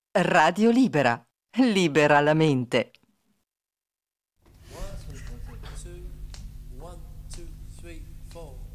Radio Libera. Libera la mente. One, two, three, four.